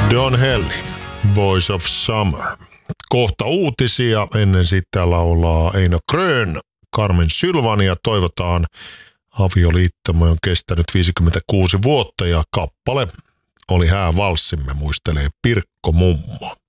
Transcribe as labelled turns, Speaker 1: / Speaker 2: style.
Speaker 1: Don Helly, Boys of Summer. Kohta uutisia, ennen sitä laulaa Eino Grön, Carmen Sylvan ja toivotaan avioliittomme on kestänyt 56 vuotta ja kappale oli häävalssimme, muistelee Pirkko Mummo.